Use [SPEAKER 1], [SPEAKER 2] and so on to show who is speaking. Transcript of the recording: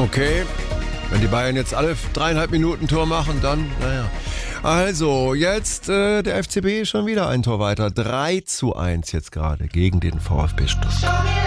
[SPEAKER 1] Okay, wenn die Bayern jetzt alle 3,5 Minuten Tor machen, dann, naja. Also, jetzt der FCB schon wieder ein Tor weiter. 3:1 jetzt gerade gegen den VfB Stuttgart.